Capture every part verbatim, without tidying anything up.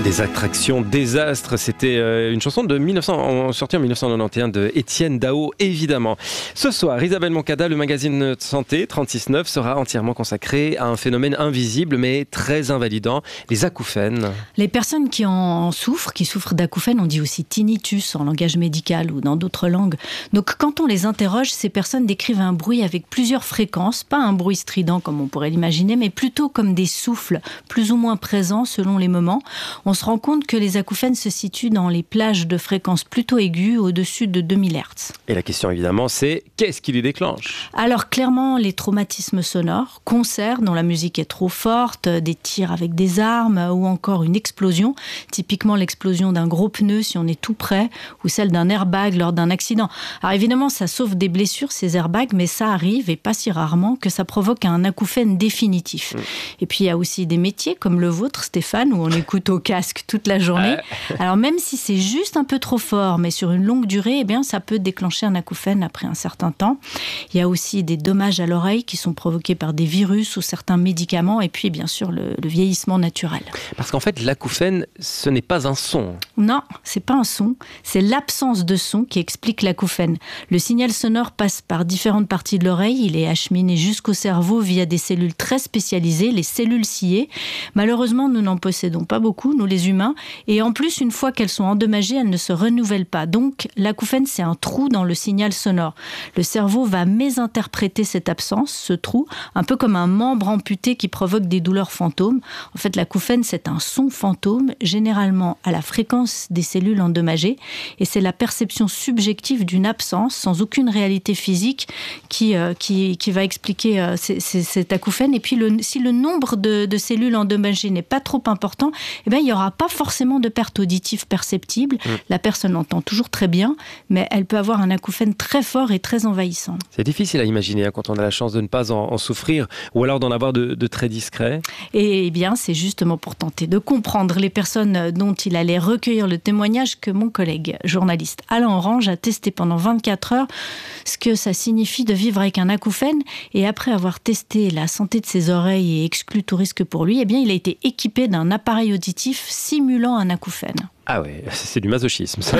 Des attractions désastres, c'était euh, une chanson de mille neuf cents, sortie en mille neuf cent quatre-vingt-onze de Étienne Dao, évidemment. Ce soir, Isabelle Moncada, le magazine de santé trente-six neuf sera entièrement consacré à un phénomène invisible mais très invalidant, les acouphènes. Les personnes qui en souffrent, qui souffrent d'acouphènes, on dit aussi tinnitus en langage médical ou dans d'autres langues. Donc quand on les interroge, ces personnes décrivent un bruit avec plusieurs fréquences, pas un bruit strident comme on pourrait l'imaginer, mais plutôt comme des souffles, plus ou moins présents selon les moments. On se rend compte que les acouphènes se situent dans les plages de fréquences plutôt aiguës, au-dessus de deux mille hertz. Et la question évidemment, c'est qu'est-ce qui les déclenche ? Alors clairement, les traumatismes sonores, concerts dont la musique est trop forte, des tirs avec des armes ou encore une explosion, typiquement l'explosion d'un gros pneu si on est tout près, ou celle d'un airbag lors d'un accident. Alors évidemment, ça sauve des blessures, ces airbags, mais ça arrive, et pas si rarement, que ça provoque un acouphène définitif. Mmh. Et puis il y a aussi des métiers comme le vôtre, Stéphane, où on écoute au casque toute la journée. Euh... Alors même si c'est juste un peu trop fort, mais sur une longue durée, eh bien, ça peut déclencher un acouphène après un certain temps. Il y a aussi des dommages à l'oreille qui sont provoqués par des virus ou certains médicaments, et puis bien sûr le, le vieillissement naturel. Parce qu'en fait, l'acouphène, ce n'est pas un son. Non, c'est pas un son, c'est l'absence de son qui explique l'acouphène. Le signal sonore passe par différentes parties de l'oreille, il est acheminé jusqu'au cerveau via des cellules très spécialisées, les cellules ciliées. Malheureusement, nous n'en possédons pas beaucoup, nous les humains, et en plus, une fois qu'elles sont endommagées, elles ne se renouvellent pas. Donc, l'acouphène, c'est un trou dans le signal sonore. Le cerveau va mésinterpréter cette absence, ce trou, un peu comme un membre amputé qui provoque des douleurs fantômes. En fait, l'acouphène, c'est un son fantôme, généralement à la fréquence des cellules endommagées, et c'est la perception subjective d'une absence, sans aucune réalité physique, qui, euh, qui, qui va expliquer euh, c- c- cet acouphène. Et puis, le, si le nombre de, de cellules endommagées n'est pas trop important, eh bien, il n'y aura pas forcément de perte auditive perceptible. Mmh. La personne entend toujours très bien, mais elle peut avoir un acouphène très fort et très envahissant. C'est difficile à imaginer hein, quand on a la chance de ne pas en, en souffrir, ou alors d'en avoir de, de très discrets. Et eh bien, c'est justement pour tenter de comprendre les personnes dont il allait recueillir le témoignage que mon collègue journaliste Alain Orange a testé pendant vingt-quatre heures ce que ça signifie de vivre avec un acouphène. Et après avoir testé la santé de ses oreilles et exclu tout risque pour lui, eh bien, il a été équipé d'un appareil auditif simulant un acouphène. Ah ouais, c'est du masochisme. Ça.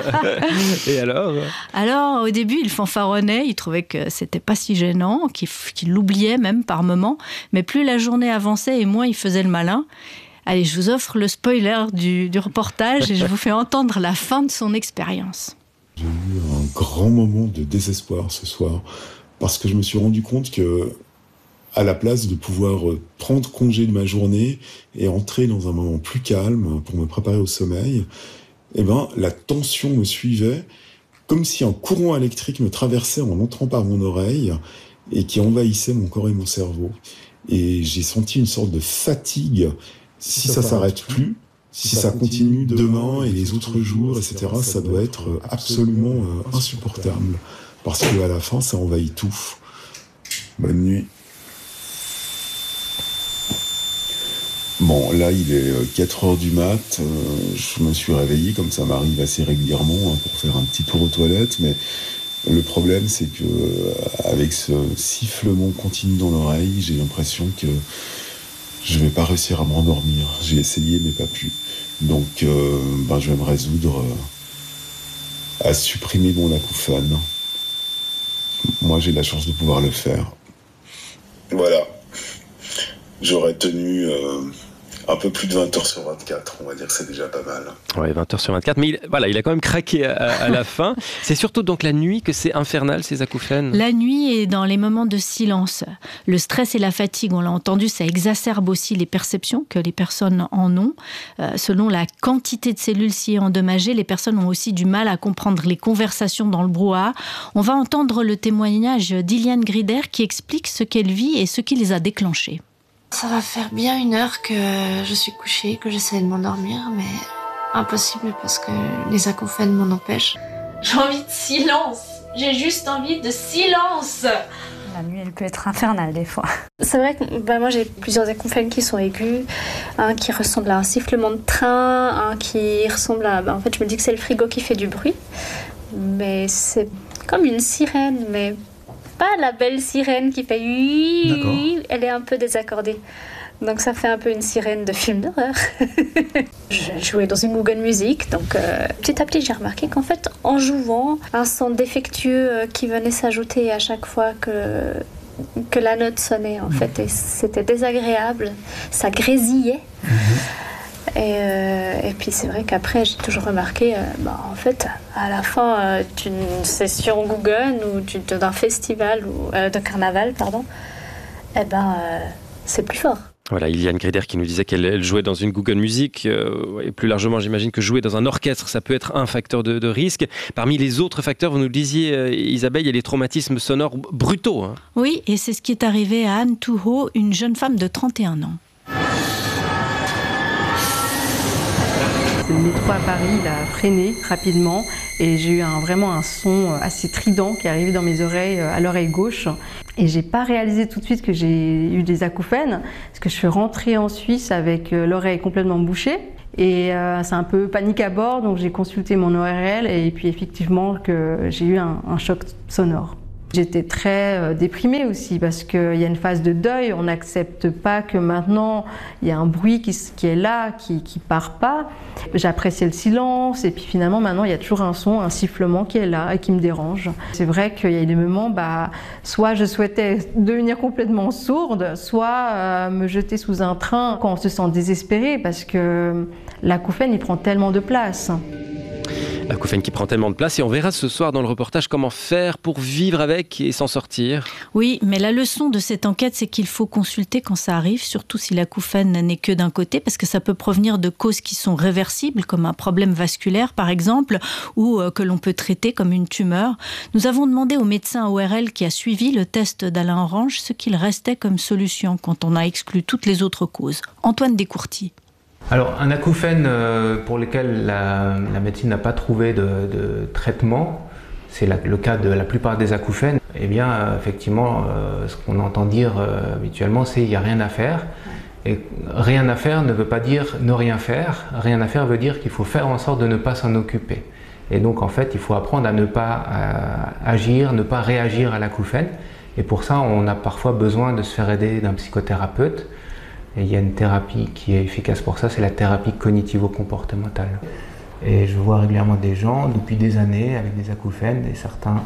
Et alors Alors, au début, il fanfaronnait, il trouvait que c'était pas si gênant, qu'il, qu'il l'oubliait même par moments. Mais plus la journée avançait et moins il faisait le malin. Allez, je vous offre le spoiler du, du reportage et je vous fais entendre la fin de son expérience. J'ai eu un grand moment de désespoir ce soir, parce que je me suis rendu compte que, à la place de pouvoir prendre congé de ma journée et entrer dans un moment plus calme pour me préparer au sommeil, eh ben, la tension me suivait comme si un courant électrique me traversait en entrant par mon oreille et qui envahissait mon corps et mon cerveau. Et j'ai senti une sorte de fatigue. Si ça, ça s'arrête plus, si, si ça continue demain et les autres jours, et cetera, ça doit être absolument insupportable. Parce qu'à la fin, ça envahit tout. Bonne nuit. Bon, là, il est quatre heures du mat. Euh, je me suis réveillé, comme ça m'arrive assez régulièrement, hein, pour faire un petit tour aux toilettes. Mais le problème, c'est que euh, avec ce sifflement continu dans l'oreille, j'ai l'impression que je vais pas réussir à m'endormir. J'ai essayé, mais pas pu. Donc, euh, ben, je vais me résoudre euh, à supprimer mon acouphène. Moi, j'ai la chance de pouvoir le faire. Voilà. J'aurais tenu euh, un peu plus de vingt heures sur vingt-quatre, on va dire que c'est déjà pas mal. Oui, vingt heures sur vingt-quatre, mais il, voilà, il a quand même craqué à, à la fin. C'est surtout donc la nuit que c'est infernal, ces acouphènes. La nuit et dans les moments de silence. Le stress et la fatigue, on l'a entendu, ça exacerbe aussi les perceptions que les personnes en ont. Euh, selon la quantité de cellules si endommagées, les personnes ont aussi du mal à comprendre les conversations dans le brouhaha. On va entendre le témoignage d'Iliane Grider qui explique ce qu'elle vit et ce qui les a déclenchés. Ça va faire bien une heure que je suis couchée, que j'essaie de m'endormir, mais impossible parce que les acouphènes m'en empêchent. J'ai envie de silence. J'ai juste envie de silence. La nuit, elle peut être infernale des fois. C'est vrai que bah, moi j'ai plusieurs acouphènes qui sont aigus, un qui ressemble à un sifflement de train, un qui ressemble à... Bah, en fait, je me dis que c'est le frigo qui fait du bruit, mais c'est comme une sirène, mais pas la belle sirène qui fait... D'accord. Elle est un peu désaccordée. Donc ça fait un peu une sirène de film d'horreur. Je jouais dans une Google Music, donc euh, petit à petit j'ai remarqué qu'en fait en jouant, un son défectueux euh, qui venait s'ajouter à chaque fois que, que la note sonnait en fait, et c'était désagréable, ça grésillait. Mmh. Et, euh, et puis c'est vrai qu'après j'ai toujours remarqué, euh, bah, en fait à la fin euh, d'une session Google ou du, d'un festival ou euh, de carnaval, pardon, eh ben euh, c'est plus fort. Voilà, Iliane Grider qui nous disait qu'elle jouait dans une Google Music. Euh, et plus largement, j'imagine que jouer dans un orchestre, ça peut être un facteur de, de risque. Parmi les autres facteurs, vous nous le disiez, euh, Isabelle, il y a les traumatismes sonores brutaux. Hein. Oui, et c'est ce qui est arrivé à Anne Touho, une jeune femme de trente et un ans. Le métro à Paris, il a freiné rapidement et j'ai eu un, vraiment un son assez strident qui est arrivé dans mes oreilles, à l'oreille gauche. Et j'ai pas réalisé tout de suite que j'ai eu des acouphènes, parce que je suis rentrée en Suisse avec l'oreille complètement bouchée. Et euh, c'est un peu panique à bord, donc j'ai consulté mon O R L et puis effectivement que j'ai eu un, un choc sonore. J'étais très euh, déprimée aussi parce qu'il y a une phase de deuil, on n'accepte pas que maintenant il y a un bruit qui, qui est là, qui ne part pas. J'appréciais le silence et puis finalement maintenant il y a toujours un son, un sifflement qui est là et qui me dérange. C'est vrai qu'il y a des moments, bah, soit je souhaitais devenir complètement sourde, soit euh, me jeter sous un train quand on se sent désespéré parce que l'acouphène il prend tellement de place. L'acouphène qui prend tellement de place et on verra ce soir dans le reportage comment faire pour vivre avec et s'en sortir. Oui, mais la leçon de cette enquête, c'est qu'il faut consulter quand ça arrive, surtout si l'acouphène n'est que d'un côté, parce que ça peut provenir de causes qui sont réversibles, comme un problème vasculaire par exemple, ou euh, que l'on peut traiter comme une tumeur. Nous avons demandé au médecin O R L qui a suivi le test d'Alain Orange ce qu'il restait comme solution quand on a exclu toutes les autres causes. Antoine Descourtis. Alors, un acouphène euh, pour lequel la, la médecine n'a pas trouvé de, de traitement, c'est la, le cas de la plupart des acouphènes. Eh bien, euh, effectivement, euh, ce qu'on entend dire euh, habituellement, c'est qu'il n'y a rien à faire. Et rien à faire ne veut pas dire ne rien faire. Rien à faire veut dire qu'il faut faire en sorte de ne pas s'en occuper. Et donc, en fait, il faut apprendre à ne pas euh, agir, ne pas réagir à l'acouphène. Et pour ça, on a parfois besoin de se faire aider d'un psychothérapeute. Et il y a une thérapie qui est efficace pour ça, c'est la thérapie cognitivo-comportementale. Et je vois régulièrement des gens depuis des années avec des acouphènes et certains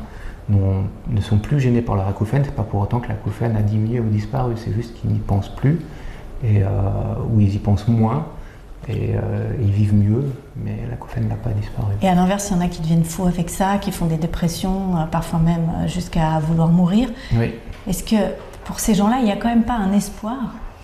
ne sont plus gênés par leur acouphène. C'est pas pour autant que l'acouphène a diminué ou disparu, c'est juste qu'ils n'y pensent plus et, euh, ou ils y pensent moins et euh, ils vivent mieux, mais l'acouphène n'a pas disparu. Et à l'inverse, il y en a qui deviennent fous avec ça, qui font des dépressions, euh, parfois même jusqu'à vouloir mourir. Oui. Est-ce que pour ces gens-là, il n'y a quand même pas un espoir ?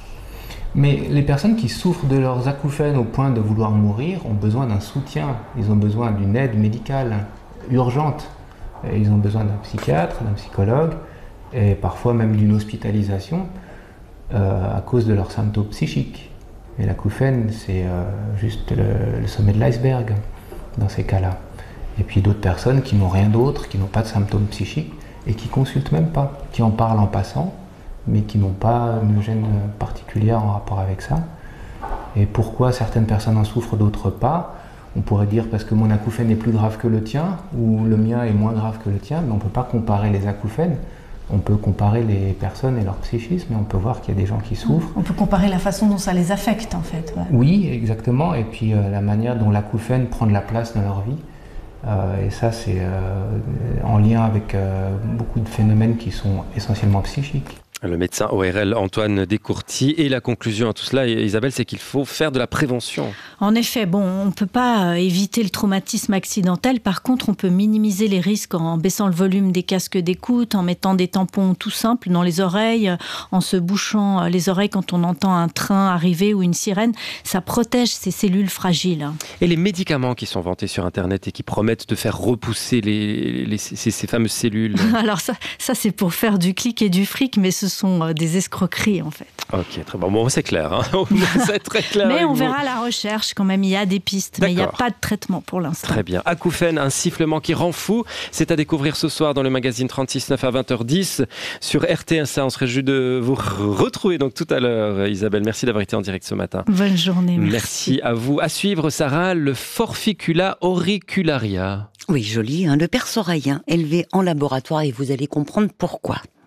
Mais les personnes qui souffrent de leurs acouphènes au point de vouloir mourir ont besoin d'un soutien, ils ont besoin d'une aide médicale urgente. Et ils ont besoin d'un psychiatre, d'un psychologue et parfois même d'une hospitalisation euh, à cause de leurs symptômes psychiques. Et l'acouphène, c'est euh, juste le, le sommet de l'iceberg dans ces cas-là. Et puis d'autres personnes qui n'ont rien d'autre, qui n'ont pas de symptômes psychiques et qui ne consultent même pas, qui en parlent en passant, mais qui n'ont pas une gêne particulière en rapport avec ça. Et pourquoi certaines personnes en souffrent, d'autres pas? On pourrait dire parce que mon acouphène est plus grave que le tien, ou le mien est moins grave que le tien, mais on ne peut pas comparer les acouphènes. On peut comparer les personnes et leur psychisme, et on peut voir qu'il y a des gens qui souffrent. On peut comparer la façon dont ça les affecte, en fait. Ouais. Oui, exactement, et puis euh, la manière dont l'acouphène prend de la place dans leur vie. Euh, et ça, c'est euh, en lien avec euh, beaucoup de phénomènes qui sont essentiellement psychiques. Le médecin O R L Antoine Descourtis. Et la conclusion à tout cela, Isabelle, c'est qu'il faut faire de la prévention. En effet, bon, on ne peut pas éviter le traumatisme accidentel. Par contre, on peut minimiser les risques en baissant le volume des casques d'écoute, en mettant des tampons tout simples dans les oreilles, en se bouchant les oreilles quand on entend un train arriver ou une sirène. Ça protège ces cellules fragiles. Et les médicaments qui sont vantés sur Internet et qui promettent de faire repousser les, les, ces, ces fameuses cellules. Alors ça, ça, c'est pour faire du clic et du fric, mais ce sont des escroqueries en fait. Ok, très bon. Bon, c'est clair. Hein. C'est très clair. Mais on verra la recherche quand même. Il y a des pistes, mais il n'y a pas de traitement pour l'instant. Très bien. Acouphène, un sifflement qui rend fou. C'est à découvrir ce soir dans le magazine trente-six neuf à vingt heures dix sur R T S. On serait réjouit de vous retrouver donc tout à l'heure. Isabelle, merci d'avoir été en direct ce matin. Bonne journée. Merci, merci à vous. À suivre, Sarah, le Forficula auricularia. Oui, joli, hein, le perce oreillien élevé en laboratoire et vous allez comprendre pourquoi.